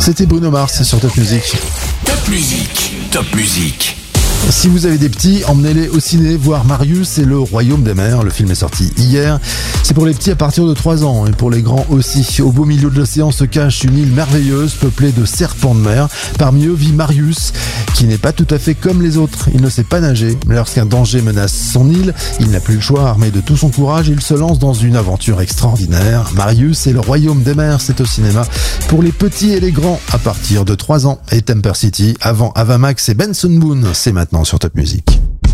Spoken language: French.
C'était Bruno Mars sur Top Music. Top Music, Top Music. Si vous avez des petits, emmenez-les au ciné voir Marius et le Royaume des Mers. Le film est sorti hier. C'est pour les petits à partir de 3 ans et pour les grands aussi. Au beau milieu de l'océan se cache une île merveilleuse peuplée de serpents de mer. Parmi eux vit Marius, qui n'est pas tout à fait comme les autres. Il ne sait pas nager, mais lorsqu'un danger menace son île, il n'a plus le choix. Armé de tout son courage, il se lance dans une aventure extraordinaire. Marius et le Royaume des Mers, c'est au cinéma pour les petits et les grands à partir de 3 ans. Et Temper City, avant Avamax et Benson Boone, c'est maintenant sur Top Music.